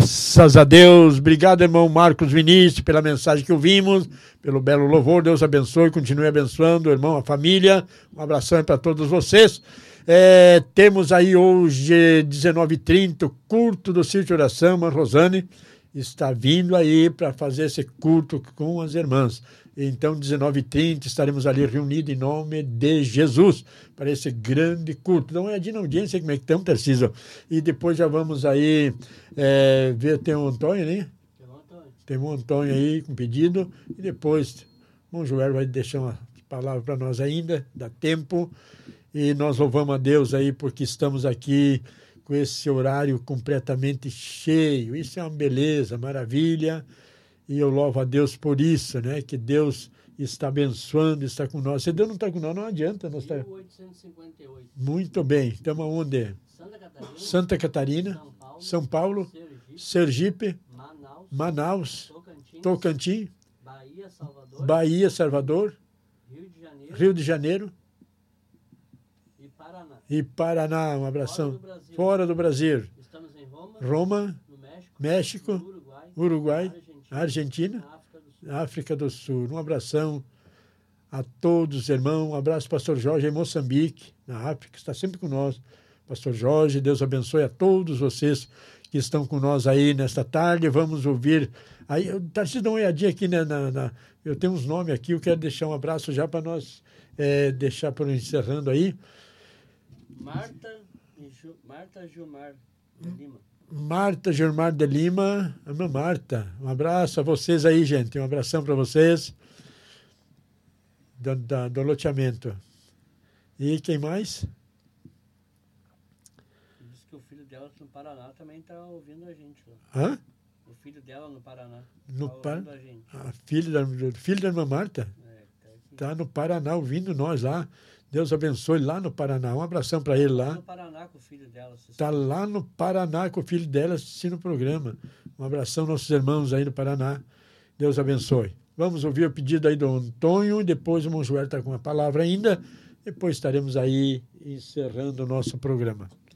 Graças a Deus. Obrigado, irmão Marcos Vinícius, pela mensagem que ouvimos, pelo belo louvor. Deus abençoe, continue abençoando o irmão, a família. Um abração para todos vocês. Temos aí hoje, 19h30, o culto do Sítio Oração. A Rosane está vindo aí para fazer esse culto com as irmãs. Então, 19h30, estaremos ali reunidos em nome de Jesus para esse grande culto. Dá uma olhadinha na audiência, como é que estamos, Tarcísio. E depois já vamos aí ver, tem o Antônio, né? Tem o Antônio aí com pedido. E depois, o irmão Joel vai deixar uma palavra para nós ainda, dá tempo. E nós louvamos a Deus aí porque estamos aqui com esse horário completamente cheio. Isso é uma beleza, maravilha. E eu louvo a Deus por isso, né? Que Deus está abençoando, está com nós. Se Deus não está com nós, não adianta. Nós 1858. Muito bem. Estamos aonde? Santa Catarina, São Paulo, Sergipe, Manaus, Tocantins, Bahia, Salvador, Rio de Janeiro e Paraná. Um abração. Fora do Brasil. Estamos em Roma, no México, Uruguai, Argentina, África do Sul. Um abração a todos, irmão. Um abraço, pastor Jorge, em Moçambique, na África, está sempre com nós. Pastor Jorge, Deus abençoe a todos vocês que estão com nós aí nesta tarde. Vamos ouvir. Aí, Tarcísio, dá uma olhadinha aqui, eu tenho uns nomes aqui, eu quero deixar um abraço já para nós deixar para encerrando aí. Marta Gilmar de Lima. Marta Gilmar de Lima, a minha Marta, um abraço a vocês aí, gente, um abração para vocês do loteamento. E quem mais? Diz que o filho dela no Paraná também está ouvindo a gente lá. Hã? O filho dela no Paraná No está ouvindo a gente. Filho da irmã Marta? Está no Paraná ouvindo nós lá. Deus abençoe lá no Paraná. Um abração para ele lá. No Paraná com o filho dela. Está lá no Paraná com o filho dela assistindo o programa. Um abração aos nossos irmãos aí no Paraná. Deus abençoe. Vamos ouvir o pedido aí do Antônio. Depois o irmão Joel está com a palavra ainda. Depois estaremos aí encerrando o nosso programa.